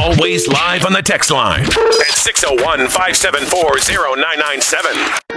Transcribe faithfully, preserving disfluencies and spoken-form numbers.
Always live on the text line at six oh one, five seven four, oh nine nine seven.